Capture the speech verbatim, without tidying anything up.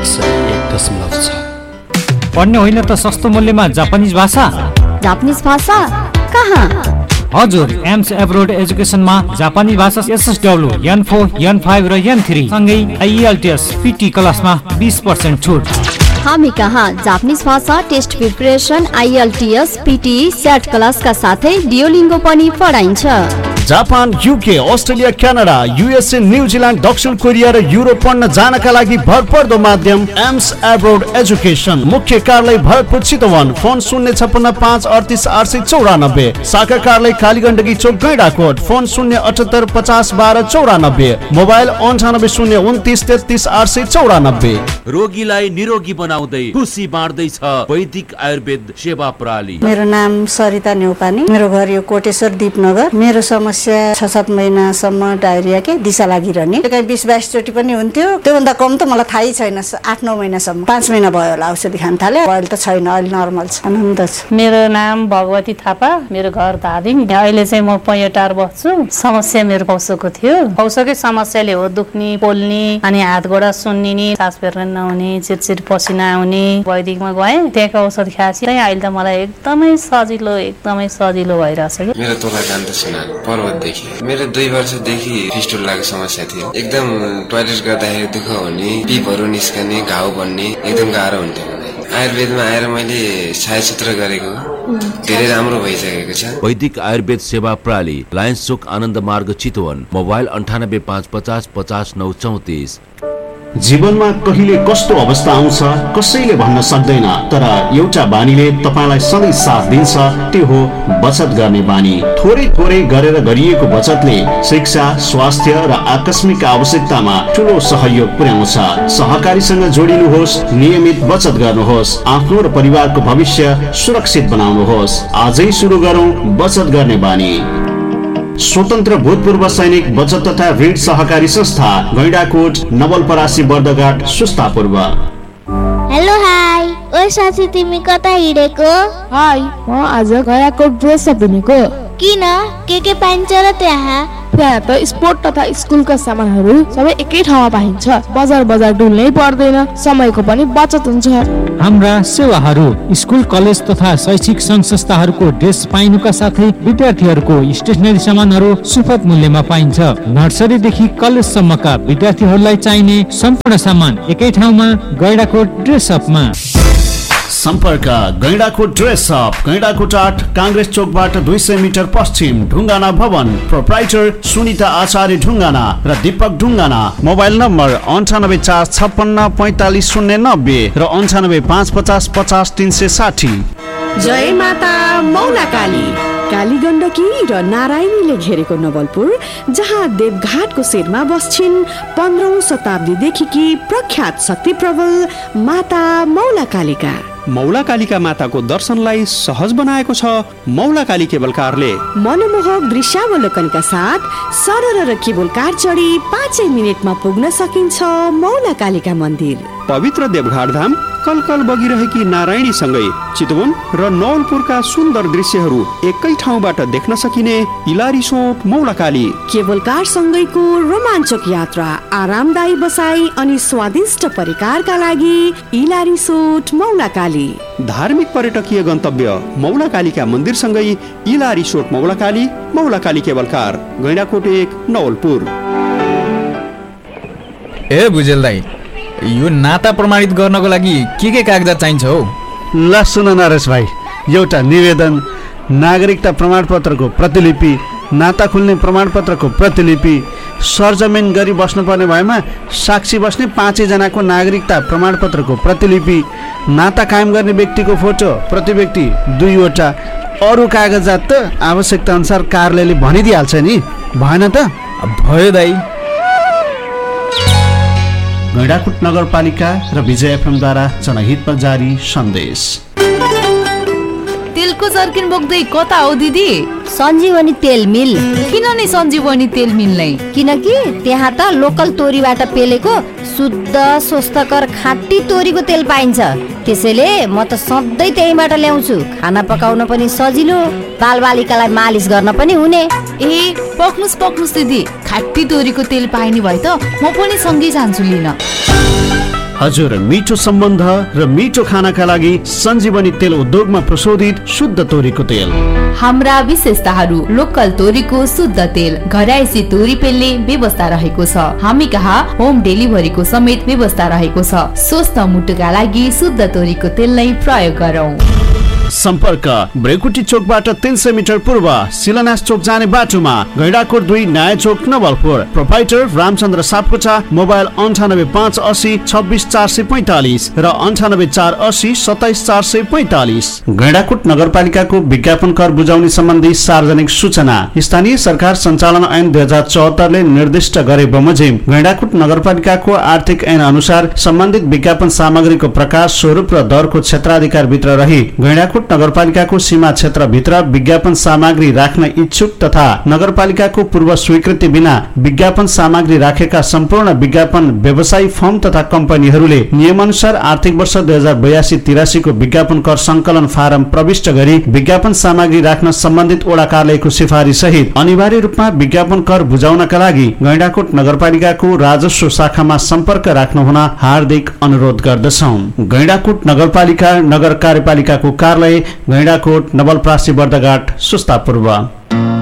सय एक दशमलव छ। पढ्ने होइन त सस्तो मूल्यमा जापानिज भाषा। जापानिज भाषा कहाँ? हजुर, एम्स एब्रोड एजुकेसनमा जापानी भाषा एसएसडब्ल्यू एन फोर एन फाइभ र एन थ्री सँगै आइएलटिएस पिटी क्लासमा बीस पर्सेन्ट छुट। हामी कहाँ जापानिज भाषा test preparation, IELTS, PT, set क्लासका साथै डियोलिङ्गो पनि पढाइन्छ। Japan, UK, Australia, Canada, USA, New Zealand, दक्षिण कोरिया र युरोप पढ्न जानका लागि भरपर्दो माध्यम एम्स एब्रोड एजुकेसन। मुख्य कार्यालय भरतपुर चितवन। फोन शून्य छप्पन्न पाँच अडतिस आठ सय चौरानब्बे। शाखा कार्यालय कालीगण्डकी चोक गैंडाकोट। फोन शून्य अठहत्तर पचास बाह्र चौरानब्बे। मोबाइल अन्ठानब्बे शून्य उन्तिस तेत्तिस आठ सय चौरानब्बे। रोगीलाई निरोगी बनाउँदै खुसी बाँड्दैछ वैदिक आयुर्वेद सेवा प्रणाली। मेरो नाम सरिता न्यौपानी, मेरो घर यो कोटेश्वर दीपनगर। मेरो समस्या छ सात महिनासम्म डायरिया के दिशा लागिरहने, कहीँ बिस बाइस चोटि पनि हुन्थ्यो। त्योभन्दा कम त मलाई थाहै छैन। आठ नौ महिनासम्म, पाँच महिना भयो होला औषधि खान थाले। अहिले त छैन, अहिले नर्मल छ, आनन्द छ। मेरो नाम भगवती थापा, मेरो घर धादिङ। अहिले चाहिँ म पैटार बस्छु। समस्या मेरो पौसोको थियो। पौसोकै समस्याले हो दुख्ने, पोल्ने, अनि हात गोडा सुन्निने, सास फेर्न नहुने, चिरचिर पसिना आउने। वैदिकमा गएँ, त्यहाँको औषध खाएपछि अहिले त मलाई एकदमै सजिलो एकदमै सजिलो भइरहेछ। मेरो तोला जान्द सुना पर्वतदेखि मेरो दुई वर्षदेखि फिस्टुलाको समस्या थियो। एकदम टोयलेट गर्दाखेरि दुःख हुने, पिपहरू निस्कने, घाउ बन्ने, एकदम गाह्रो हुन्थ्यो। आयुर्वेदमा आएर मैले छायासूत्र गरेको धेरै राम्रो भइसकेको छ। वैदिक आयुर्वेद सेवा प्रणाली, लायन्स चोक, आनन्द मार्ग, चितवन। मोबाइल अन्ठानब्बे पाँच पचास पचास नौ चौतिस। जीवनमा कहिले कस्तो अवस्था आउँछ कसैले भन्न सक्दैन, तर एउटा बानीले तपाईलाई सधैँ साथ दिन्छ, त्यो हो बचत गर्ने बानी। थोरै थोरै गरेर गरिएको बचतले शिक्षा, स्वास्थ्य र आकस्मिक आवश्यकतामा ठुलो सहयोग पुर्याउँछ। सहकारीसँग जोडिनुहोस्, नियमित बचत गर्नुहोस्, आफ्नो र परिवारको भविष्य सुरक्षित बनाउनुहोस्। आजै सुरु गरौँ बचत गर्ने बानी। स्वतन्त्र भूतपूर्व सैनिक बचत तथा ऋण सहकारी संस्था, गैंडाकोट, नवलपरासी, बर्दघाट, सुस्तापूर्व। हेलो हाई, ओ साथी तिमी कता हिँडेको? हाई, म आज गैंडाकोट ड्रेस किनेको। किन? के के पाइन्छ र त्यहाँ? त्यहाँ त स्पोर्ट तथा स्कुलका सामानहरू सबै एकै ठाउँमा पाइन्छ। बजार बजार डुल्नै पर्दैन, समयको पनि बचत हुन्छ। हाम्रा सेवाहरू स्कुल, कलेज तथा शैक्षिक संघ संस्थाहरूको ड्रेस पाइनुका साथै विद्यार्थीहरूको स्टेशनरी सामानहरू सुपथ मूल्यमा पाइन्छ। नर्सरीदेखि कलेजसम्मका विद्यार्थीहरूलाई चाहिने सम्पूर्ण सामान एकै ठाउँमा गैंडाकोट ड्रेस अपमा। सम्पर्क गैंडाकोट ड्रेस अप, गैंडाकोट आठ, कांग्रेस चोकबाट दुई सय मिटर पश्चिम, ढुङ्गाना भवन। प्रोप्राइटर सुनिता आचार्य ढुङ्गाना र दीपक ढुङ्गाना। मोबाइल नम्बर अन्ठानब्बे चार छप्पन्न पैँतालिस शून्य नब्बे र अन्ठानब्बे पाँच पचास पचास तिन सय साठी। जय माता मौला काली। कालीगण्डकी र नारायणीले घेरेको नवलपुर, जहाँ देवघाटको शिरमा बस्छिन् पन्ध्रौं शताब्दीदेखि प्रख्यात शक्ति प्रबल माता मौला कालिका। मौला कालिका माताको दर्शनलाई सहज बनाएको छ मौला काली केबल कारले। मनमोहक दृश्यावलोकनका साथ सरर र केबल कार चढी पाँचै मिनटमा पुग्न सकिन्छ मौला कालिका मन्दिर। पवित्र देवघाट धाम कलकल बगिरहेकी नारायणी सँगै चितवन र नवलपुरका सुन्दर दृश्यहरू एकै ठाउँबाट देख्न सकिने इलारिसोट मौला काली। केबल कार सँगैको रोमाञ्चक यात्रा, आरामदायी बसाई अनि स्वादिष्ट परिकारका लागि इलारिसोट मौला काली। धार्मिक पर्यटकीय गन्तव्य मौला कालीका मन्दिर सँगै इलारिसोट मौला काली, मौला काली केबल कार, गैंडाकोट एक, नवलपुर। ए बुझेल दाई, यो नाता प्रमाणित गर्नको लागि के के कागजात चाहिन्छ हो? ल सुन नरेश भाइ, एउटा निवेदन, नागरिकता प्रमाणपत्रको प्रतिलिपि, नाता खुल्ने प्रमाणपत्रको प्रतिलिपि, सरजमिन गरी बस्नुपर्ने भएमा साक्षी बस्ने पाँचै जनाको नागरिकता प्रमाणपत्रको प्रतिलिपि, नाता कायम गर्ने व्यक्तिको फोटो प्रति व्यक्ति दुईवटा। अरू कागजात त आवश्यकता अनुसार कार्यालयले भनिदिइहाल्छ नि, भएन त? भयो दाई। गैंडाकोट नगरपालिका र विजय एफएमद्वारा जनहितमा जारी सन्देश। तेलको जर्किन बोक्दै कता हो दिदी? सञ्जीवनी तेल मिल। किन नि सञ्जीवनी तेल मिल नै? किनकि त्यहाँ त लोकल तोरीबाट पेलेको शुद्ध स्वस्थकर खाँटी तोरीको तेल पाइन्छ। त्यसैले म त सधैँ त्यहीबाट ल्याउँछु। खाना पकाउन पनि सजिलो, बालबालिकालाई मालिस गर्न पनि हुने। ए पक्नुस् पक्नुस् दिदी, खाँटी तोरीको तेल पाइने भए त म पनि सँगै जान्छु लिन। हजुर, मिठो सम्बन्ध र मिठो खानाका लागि सञ्जीवनी तेल उद्योगमा प्रशोधित शुद्ध तोरीको तेल। हाम्रा विशेषताहरू लोकल तोरीको शुद्ध तेल, घरायसी तोरी पेल्ने व्यवस्था रहेको छ। हामी कहाँ होम डेलिभरीको समेत व्यवस्था रहेको छ। स्वस्थ मुटुका लागि शुद्ध तोरीको तेल नै प्रयोग गरौँ। सम्पर्क ब्रेकुटी चोकबाट तीन सय मिटर पूर्व शिलान्यास चोक जाने बाटोमा, गैंडाकोट दुई नयाँ चोक नवलपुर। प्रोपाइटर रामचन्द्र सापकोटा। मोबाइल अन्ठानब्बे पाँच असी छब्बिस चार सय पैंतालिस र अन्ठानब्बे चार असी सत्ताइस चार सय पैंतालिस। गैंडाकोट नगरपालिकाको विज्ञापन कर बुझाउने सम्बन्धी सार्वजनिक सूचना। स्थानीय सरकार सञ्चालन ऐन दुई हजार चौहत्तरले निर्दिष्ट गरे बमोजिम गैंडाकोट नगरपालिकाको आर्थिक ऐन अनुसार सम्बन्धित विज्ञापन सामग्रीको प्रकाश स्वरूप र दरको क्षेत्राधिकार भित्र रही गैंडाकोट नगरपालिकाको सीमा क्षेत्र भित्र विज्ञापन सामग्री राख्न इच्छुक तथा नगरपालिकाको पूर्व स्वीकृति बिना विज्ञापन सामग्री राखेका सम्पूर्ण विज्ञापन व्यवसायी फर्म तथा कम्पनीहरूले नियमअनुसार आर्थिक वर्ष दुई हजार बयासी तिरासी को विज्ञापन कर संकलन फारम प्रविष्ट गरी विज्ञापन सामग्री राख्न सम्बन्धित वडा कार्यालयको सिफारिस सहित अनिवार्य रूपमा विज्ञापन कर बुझाउनका लागि गैंडाकोट नगरपालिकाको राजस्व शाखामा सम्पर्क राख्न हुन हार्दिक अनुरोध गर्दछौं। गैंडाकोट नगरपालिका नगर कार्यपालिकाको कार्यालय, गैंडाकोट, नवलपरासी, बर्दघाट, सुस्तापूर्व।